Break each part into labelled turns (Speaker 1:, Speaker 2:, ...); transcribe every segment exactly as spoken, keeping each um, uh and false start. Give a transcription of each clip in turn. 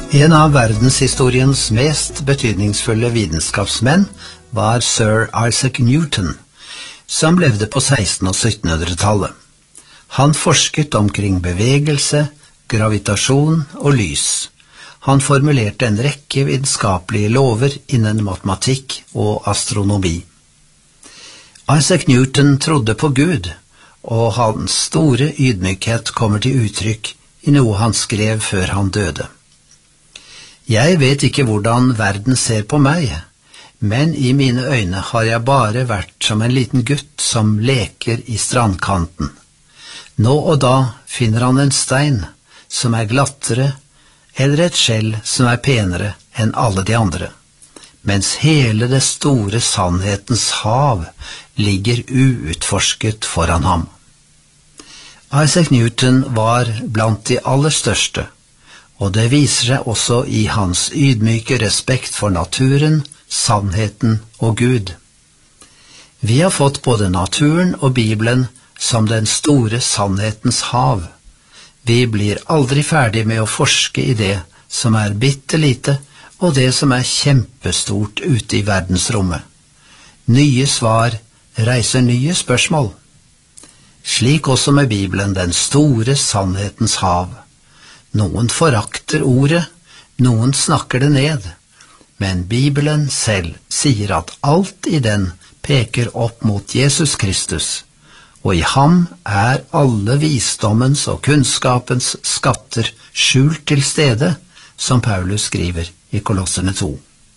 Speaker 1: En av verdenshistoriens mest betydningsfulle vitenskapsmenn var Sir Isaac Newton, som levde på seksten- og syttenhundretallet. Han forsket omkring bevegelse, gravitasjon og lys. Han formulerte en rekke vitenskapelige lover innen matematikk og astronomi. Isaac Newton trodde på Gud, og hans store ydmykhet kommer til uttrykk i noe han skrev før han døde. Jeg vet ikke hvordan verden ser på meg, men i mine øyne har jeg bare vært som en liten gutt som leker i strandkanten. Nå og da finner han en stein som er glattere, eller et skjell som er penere enn alle de andre, mens hele det store sannhetens hav ligger uutforsket foran ham. Isaac Newton var blant de aller største, og det viser seg også i hans ydmyke respekt for naturen, sannheten og Gud. Vi har fått både naturen og Bibelen som den store sannhetens hav. Vi blir aldri ferdig med å forske i det som er bittelite, og det som er kjempestort ute i verdensrommet. Nye svar reiser nye spørsmål. Slik også med Bibelen, den store sannhetens hav. Noen forakter ordet, noen snakker det ned, men Bibelen selv sier at alt i den peker opp mot Jesus Kristus, og i ham er alle visdommens og kunnskapens skatter skjult til stede, som Paulus skriver i Kolosserne to.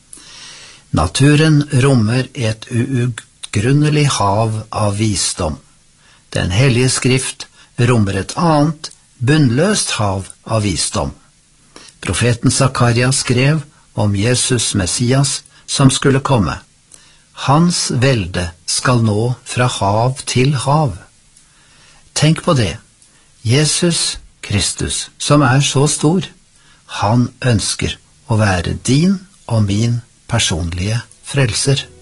Speaker 1: Naturen rommer et uutgrunnelig hav av visdom. Den hellige skrift rommer et annet, bunnløst hav av visdom. Profeten Zakaria skrev om Jesus Messias som skulle komme. Hans velde skal nå fra hav til hav. Tenk på det. Jesus Kristus, som er så stor, han ønsker å være din og min personlige frelser.